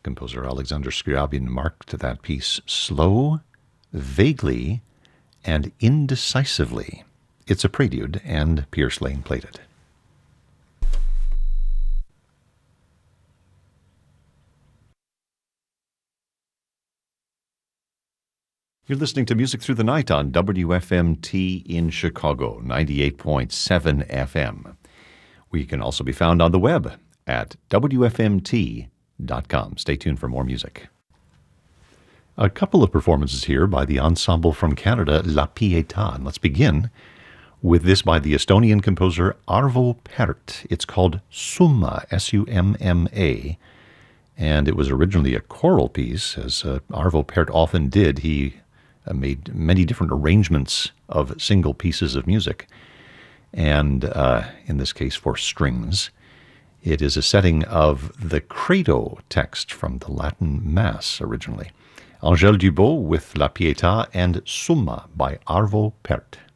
Composer Alexander Scriabin marked that piece slow, vaguely, and indecisively. It's a prelude, and Pierce Lane played it. You're listening to Music Through the Night on WFMT in Chicago, 98.7 FM. We can also be found on the web at WFMT.com. Stay tuned for more music. A couple of performances here by the ensemble from Canada, La Pietà. And let's begin with this by the Estonian composer Arvo Pärt. It's called Summa, S-U-M-M-A. And it was originally a choral piece, as Arvo Pärt often did. He made many different arrangements of single pieces of music, and in this case for strings. It is a setting of the Credo text from the Latin Mass originally. Angèle Dubos with La Pietà and Summa by Arvo Pärt.